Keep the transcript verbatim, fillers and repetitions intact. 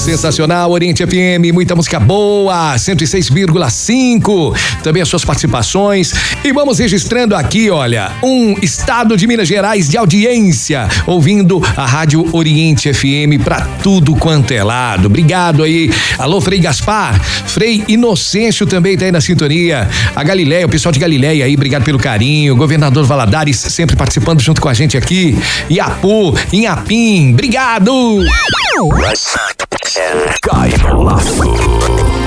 Sensacional, Oriente F M, muita música boa, cento e seis vírgula cinco, também as suas participações. E vamos registrando aqui, olha, um estado de Minas Gerais de audiência, ouvindo a Rádio Oriente F M pra tudo quanto é lado. Obrigado aí. Alô, Frei Gaspar, Frei Inocêncio também tá aí na sintonia. A Galileia, o pessoal de Galileia aí, obrigado pelo carinho. Governador Valadares sempre participando junto com a gente aqui. Iapu, Inhapim, obrigado! Cai no laço.